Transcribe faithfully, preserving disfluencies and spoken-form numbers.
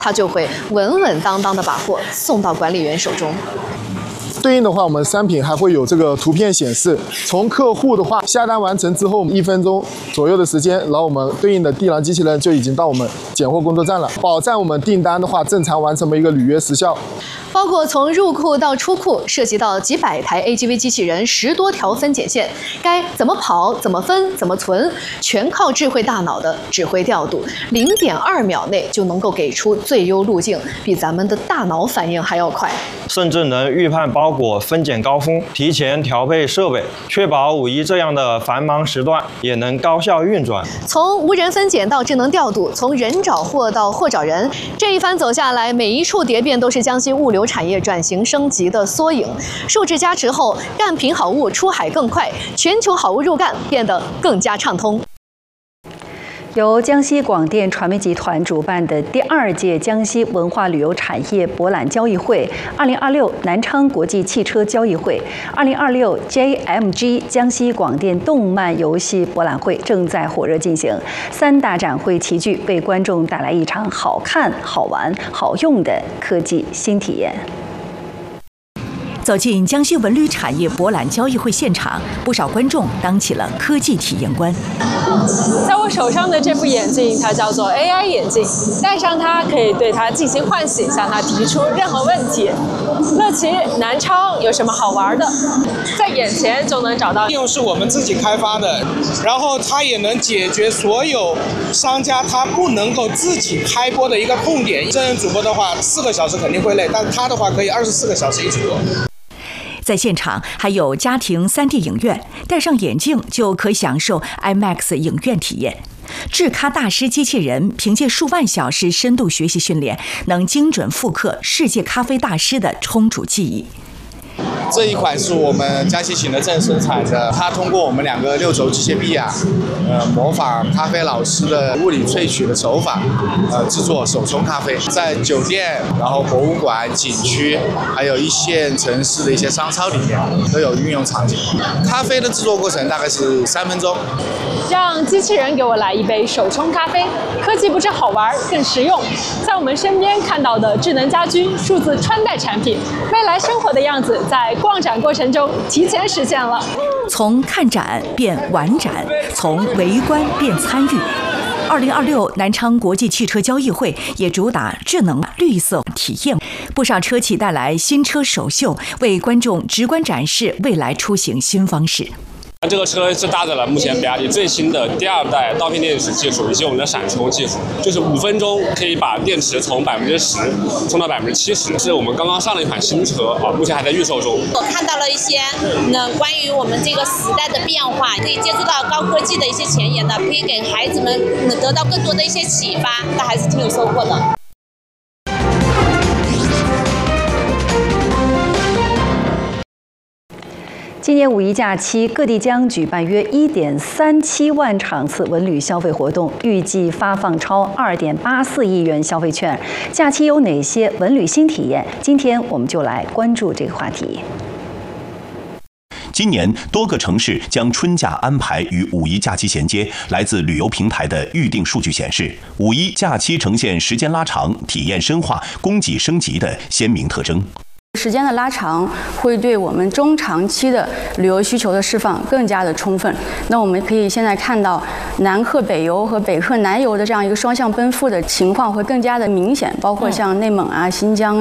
他就会稳稳当当的把货送到管理员手中。 对应的话，我们商品还会有这个图片显示。从客户的话下单完成之后，一分钟左右的时间，然后我们对应的地囊机器人就已经到我们拣货工作站了，保障我们订单的话正常完成的一个履约时效。 包括从入库到出库，涉及到几百台 A G V 机器人、十多条分拣线，该怎么跑、怎么分、怎么存，全靠智慧大脑的指挥调度，零点二秒内就能够给出最优路径，比咱们的大脑反应还要快。 甚至能预判包裹分拣高峰，提前调配设备，确保五一这样的繁忙时段也能高效运转。 从无人分拣到智能调度，从人找货到货找人，这一番走下来，每一处蝶变都是江西物流产业转型升级的缩影。数字加持后，干品好物出海更快，全球好物入干变得更加畅通。 由江西广电传媒集团主办的第二届江西文化旅游产业博览交易会、二零二六南昌国际汽车交易会、二零二六 J M G 江西广电动漫游戏博览会正在火热进行，三大展会齐聚，为观众带来一场好看、好玩、好用的科技新体验。 走进江西文旅产业博览交易会现场，不少观众当起了科技体验官。 在我手上的这副眼镜，它叫做 A I 眼镜，戴上它可以对它进行唤醒，向它提出任何问题。乐奇，南昌有什么好玩的？在眼前就能找到。 应用是我们自己开发的，然后它也能解决所有商家他不能够自己开播的一个痛点。真人主播的话，四个小时肯定会累，但他的话可以二十四个小时一直做。 在现场还有家庭 三 D 影院，戴上眼镜就可享受 IMAX 影院体验。智咖大师机器人凭借数万小时深度学习训练，能精准复刻世界咖啡大师的冲煮技艺。 这一款是我们江西景德镇生产的，它通过我们两个六轴机械臂啊，呃，模仿咖啡老师的物理萃取的手法，呃，制作手冲咖啡。在酒店、然后博物馆、景区，还有一线城市的一些商超里面都有运用场景。咖啡的制作过程大概是三分钟。 让机器人给我来一杯手冲咖啡，科技不止好玩，更实用。在我们身边看到的智能家居、数字穿戴产品，未来生活的样子在逛展过程中提前实现了。 从看展变玩展，从围观变参与。二零二六南昌国际汽车交易会也主打智能绿色体验，不少车企带来新车首秀，为观众直观展示未来出行新方式。 这个车是搭载了目前比亚迪最新的第二代刀片电池技术以及我们的闪充技术，就是五分钟可以把电池从百分之十充到百分之七十，是我们刚刚上了一款新车啊，目前还在预售中。 我看到了一些呢关于我们这个时代的变化，可以接触到高科技的一些前沿的，可以给孩子们得到更多的一些启发，那还是挺有收获的。 今年五一假期，各地将举办约一点三七万场次文旅消费活动，预计发放超二点八四亿元消费券。假期有哪些文旅新体验？今天我们就来关注这个话题。 今年多个城市将春假安排与五一假期衔接。来自旅游平台的预订数据显示，五一假期呈现时间拉长、体验深化、供给升级的鲜明特征。 时间的拉长会对我们中长期的旅游需求的释放更加的充分。那我们可以现在看到南客北游和北客南游的这样一个双向奔赴的情况会更加的明显，包括像内蒙啊、新疆。